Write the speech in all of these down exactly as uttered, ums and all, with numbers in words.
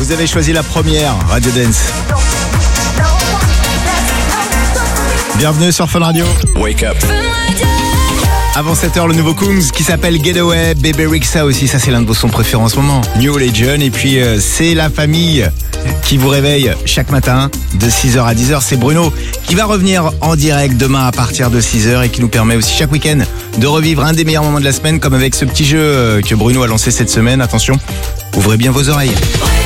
Vous avez choisi la première, Radio Dance. Bienvenue sur Fun Radio. Wake up. Avant sept heures, le nouveau Kungs qui s'appelle Getaway. Bébé Rexha aussi, ça c'est l'un de vos sons préférés en ce moment. New Legend. Et puis euh, c'est la famille qui vous réveille chaque matin de six heures à dix heures. C'est Bruno qui va revenir en direct demain à partir de six heures et qui nous permet aussi chaque week-end de revivre un des meilleurs moments de la semaine, comme avec ce petit jeu que Bruno a lancé cette semaine. Attention, ouvrez bien vos oreilles.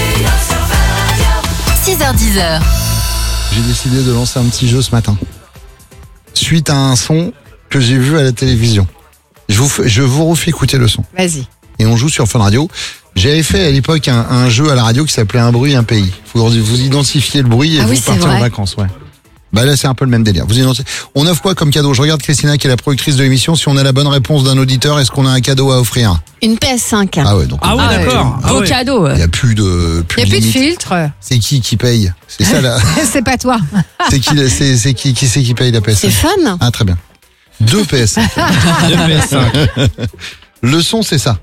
six heures dix heures. J'ai décidé de lancer un petit jeu ce matin. Suite à un son que j'ai vu à la télévision. Je vous, je vous refais écouter le son. Vas-y. Et on joue sur Fun Radio. J'avais fait à l'époque un, un jeu à la radio qui s'appelait Un bruit, un pays. Vous, vous identifiez le bruit et ah vous oui, partez en vacances. Ouais. Bah là, c'est un peu le même délire. Vous identifiez... On offre quoi comme cadeau? Je regarde Christina qui est la productrice de l'émission. Si on a la bonne réponse d'un auditeur, est-ce qu'on a un cadeau à offrir? Une P S cinq. Ah ouais, donc. Ah ouais, Ah d'accord. Beau Ah ouais. cadeau. Il n'y a plus de. Il n'y a plus de limite. filtre. C'est qui qui paye? C'est ça là. C'est pas toi. C'est qui, c'est, c'est qui, qui c'est qui paye la P S cinq? C'est fun. Ah très bien. Deux P S cinq. Deux P S cinq. Le son, c'est ça.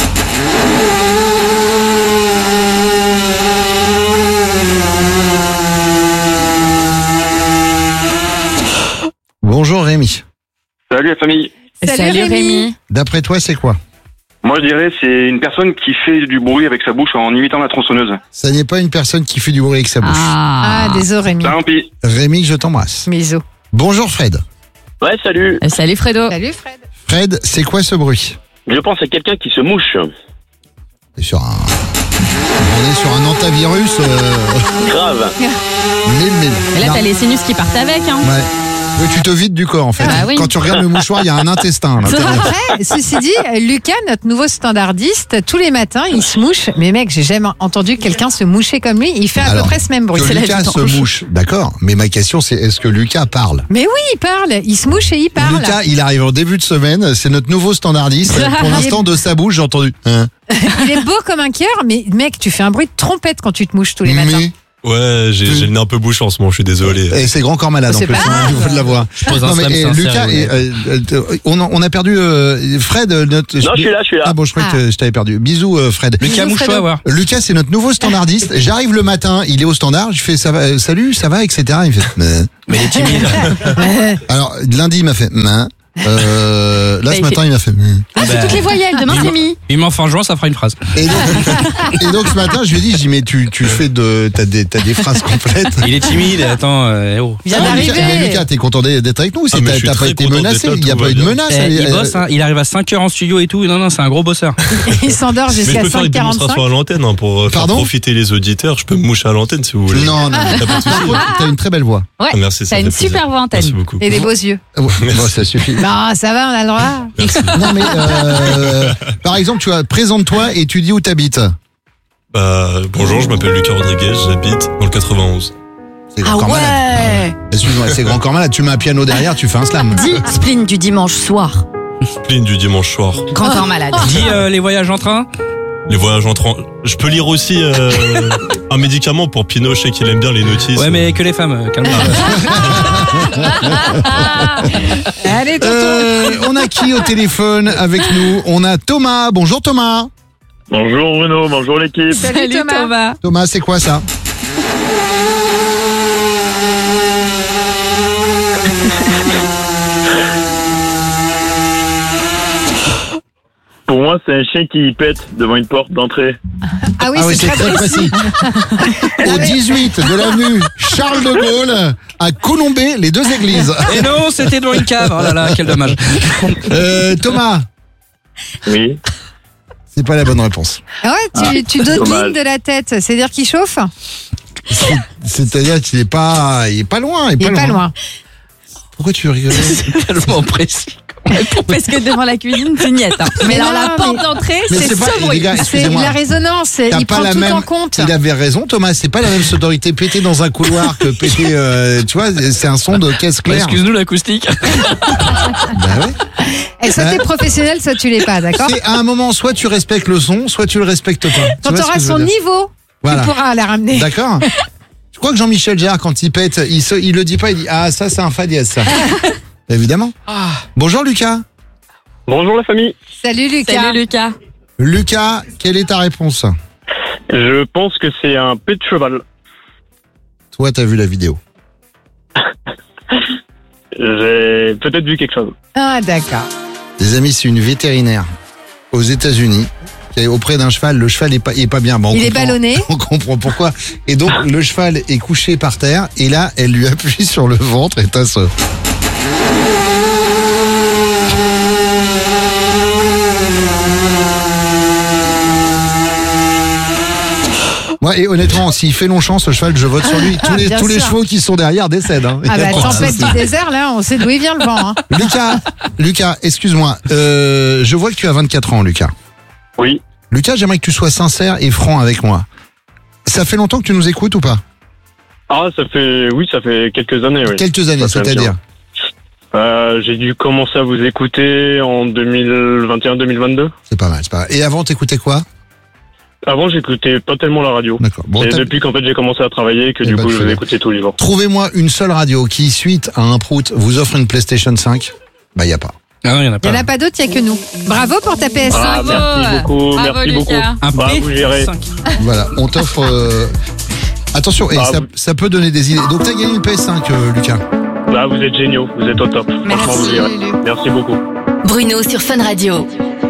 Bonjour Rémi. Salut la famille. Salut, Rémi. D'après toi, c'est quoi? Moi je dirais c'est une personne qui fait du bruit avec sa bouche en imitant la tronçonneuse. Ça n'est pas une personne qui fait du bruit avec sa bouche. Ah, désolé Rémi. Tant pis. Rémi, je t'embrasse. Miso. Bonjour Fred. Ouais, salut. Salut Fredo. Salut Fred. Fred, c'est quoi ce bruit? Je pense à quelqu'un qui se mouche. C'est sur un... On est sur un antivirus. Euh... Grave. Mille, mille. Et là, Non. t'as les sinus qui partent avec, hein. Ouais. Oui, tu te vides du corps en fait. Ah oui. Quand tu regardes le mouchoir, il y a un intestin à l'intérieur. Après, ceci dit, Lucas, notre nouveau standardiste, tous les matins, il se mouche. Mais mec, j'ai jamais entendu quelqu'un se moucher comme lui. Il fait à Alors, peu près ce même bruit. Que C'est la Lucas vie. se mouche, d'accord. Mais ma question, c'est est-ce que Lucas parle? Mais oui, il parle. Il se mouche et il parle. Lucas, il arrive en début de semaine. C'est notre nouveau standardiste. Pour l'instant, de sa bouche, j'ai entendu. Hein. Il est beau comme un cœur, mais mec, tu fais un bruit de trompette quand tu te mouches tous les matins. Mais Ouais, j'ai, j'ai le nez un peu bouché en ce moment, je suis désolé. et c'est grand corps malade en C'est plus, pas hein, au niveau de la voix. pose un Non, mais, slam et sincère, Lucas, et et, euh, euh, on, a, on a perdu euh, Fred. Notre... Non, je suis là, je suis là. Ah bon, je croyais que je t'avais perdu. Bisous euh, Fred. Lucas, Bisous, mouche-toi Fredo. à voir. Lucas, c'est notre nouveau standardiste. J'arrive le matin, il est au standard. Je fais ça va, euh, salut, ça va, et cetera. Il me fait. Euh. Mais il est timide. Alors lundi, il m'a fait. Hein. Euh, là, Bah, ce il matin, fait- il m'a fait. Hum. Ah, c'est Bah, toutes les voyelles. Demain, c'est mi. Il m'en fait en juin, ça fera une phrase. Et donc, et donc ce matin, je lui ai dit, je dis, mais tu, tu fais de, t'as des, t'as des phrases complètes. Il est timide, attends, euh, eh oh. Il vient Ah, Lucas, d'arriver. mais Lucas, t'es content d'être avec nous ou Ah, mais t'as je suis t'as pas très été content menacé? d'être là, Il n'y a tout pas va eu de bien. menace. Eh, elle- il elle- bosse, hein, il arrive à cinq heures en studio et tout. Non, non, c'est un gros bosseur. Il s'endort Mais je jusqu'à peux faire cinq une heures démonstration quarante-cinq. à l'antenne hein, pour euh, faire Pardon profiter les auditeurs. Je peux me moucher à l'antenne si vous voulez. Non, non, non. T'as pas de souci. Par contre, t'as une très belle voix. Ouais. Ah, merci, ça T'as fait une plaisir. super voix antenne. Merci beaucoup. Et des beaux yeux. Bon, ça suffit. Non, ça va, on a le droit. Non, mais euh, par exemple, tu vois, présente-toi et tu dis où t'habites. Bah, bonjour, je m'appelle Lucas Rodriguez, j'habite dans le quatre-vingt-onze. C'est Ah grand corps malade. ouais. Excuse-moi, c'est grand corps malade. Tu mets un piano derrière, tu fais un slam. Dis spleen du dimanche soir. Spleen du dimanche soir. Grand corps malade. Dis euh, les voyages en train. Les voyages en train. Je peux lire aussi euh, un médicament pour Pinot, je sais qu'il aime bien les notices. Ouais, mais que les femmes, euh, calme-toi. Allez, tonton. Euh, on a qui au téléphone avec nous? On a Thomas. Bonjour Thomas. Bonjour Bruno, bonjour l'équipe. Salut, Thomas. Thomas, c'est quoi ça? Pour moi, c'est un chien qui pète devant une porte d'entrée. Ah oui, Ah oui, c'est très précis. Au dix-huit de l'avenue Charles de Gaulle, à Colombey, les deux églises. Et non, c'était dans une cave. Oh là là, quel dommage. Euh, Thomas, Oui. c'est pas la bonne réponse. Ah ouais, tu, tu dodelines dommage. de la tête. C'est-à-dire qu'il chauffe? C'est-à-dire qu'il est pas, il est pas loin. Il est pas loin. Pourquoi tu rigoles? C'est tellement précis. Parce que devant la cuisine, c'est niette. Hein. Mais alors, non, la porte mais- d'entrée, Mais c'est c'est pas- ce les bruit. gars, C'est excusez-moi. la résonance. T'as Il pas prend la tout même. en compte. Il avait raison, Thomas. C'est pas la même sonorité péter dans un couloir que péter. Euh, tu vois, c'est un son de caisse Bah, claire. excuse-nous l'acoustique. Bah ouais. Et soit t'es professionnel, soit tu l'es pas, d'accord? C'est à un moment, soit tu respectes le son, soit tu le respectes pas. Quand tu tu vois ce auras que je veux son dire niveau, Voilà. tu pourras la ramener. D'accord. Je crois que Jean-Michel Jarre, quand il pète, il, se, il le dit pas, il dit ah ça c'est un fa dièse ça. Évidemment. Bonjour Lucas. Bonjour la famille. Salut Lucas. Salut Lucas. Lucas, quelle est ta réponse? Je pense que c'est un pet de cheval. Toi, t'as vu la vidéo. J'ai peut-être vu quelque chose. Ah, d'accord. Les amis, c'est une vétérinaire aux États-Unis qui est auprès d'un cheval. Le cheval est pas, est pas bien. Bon, on Il est comprend- ballonné. On comprend pourquoi. Et donc, le cheval est couché par terre. Et là, elle lui appuie sur le ventre et t'as ce... Moi, et honnêtement, s'il fait Longchamp, ce cheval, je vote sur lui. Tous les, bien tous les sûr. chevaux qui sont derrière décèdent. Hein. Ah Il y a bah, pas de tempête souci. du désert, là, on sait d'où il vient le vent. Hein. Lucas, Lucas, excuse-moi. Euh, je vois que tu as vingt-quatre ans, Lucas. Oui. Lucas, j'aimerais que tu sois sincère et franc avec moi. Ça fait longtemps que tu nous écoutes ou pas? Ah, ça fait, oui, ça fait quelques années, oui. Quelques années, Ça fait un c'est-à-dire. Euh, j'ai dû commencer à vous écouter en deux mille vingt et un deux mille vingt-deux. C'est pas mal, c'est pas mal. Et avant, t'écoutais quoi? Avant, j'écoutais pas tellement la radio. D'accord. Bon, Et t'as- depuis qu'en fait j'ai commencé à travailler, que Eh du ben, coup je très vous bien. écoutais tous les jours. Trouvez-moi une seule radio qui, suite à un prout, vous offre une PlayStation cinq. Bah, y a pas. Ah non, il y en a Il n'y pas. en a pas d'autres, il n'y a que nous. Bravo pour ta P S cinq. Ah, Bravo. merci beaucoup, Bravo, merci Lucas. beaucoup. Un Bah, vous gérez. P cinq. Voilà, on t'offre. euh, Attention, et Ah, ça, vous- ça peut donner des idées. Donc, t'as gagné une P S cinq, euh, Lucas. Bah, vous êtes géniaux, vous êtes au top. Franchement, vous Merci, gérez. Lulu. Merci beaucoup. Bruno sur Fun Radio.